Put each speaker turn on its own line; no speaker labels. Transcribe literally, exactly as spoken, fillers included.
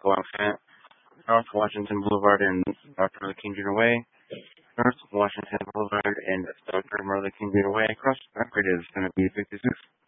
along San- North Washington Boulevard and doctor Martin Luther King Junior Way. North Washington Boulevard and doctor Martin Luther King Junior Way. Cross back rate is going to be fifty-six.